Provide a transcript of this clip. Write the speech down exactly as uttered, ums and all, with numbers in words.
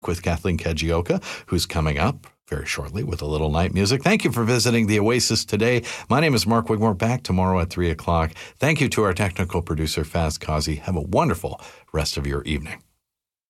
with Kathleen Kajioka, who's coming up very shortly with a little night music. Thank you for visiting the Oasis today. My name is Mark Wigmore, back tomorrow at three o'clock. Thank you to our technical producer, Faz Kazi. Have a wonderful rest of your evening.